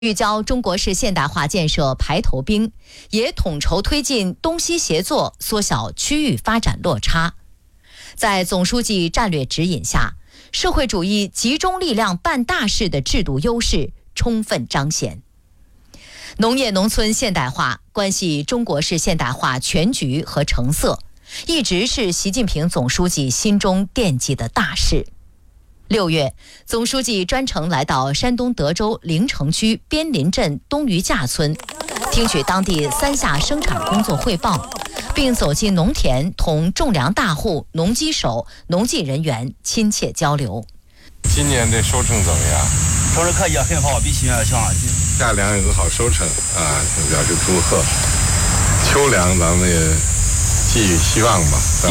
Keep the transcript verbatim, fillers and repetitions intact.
聚焦中国式现代化建设排头兵，也统筹推进东西协作，缩小区域发展落差。在总书记战略指引下，社会主义集中力量办大事的制度优势充分彰显。农业农村现代化关系中国式现代化全局和成色，一直是习近平总书记心中惦记的大事。六月，总书记专程来到山东德州临城区边林镇东余架村，听取当地三下生产工作汇报，并走进农田，同种粮大户、农机手、农技人员亲切交流。 今年的收成怎么样？ 收成可以，很好，比去年强。 夏粮有个好收成啊，表示祝贺。秋粮咱们也寄予希望吧。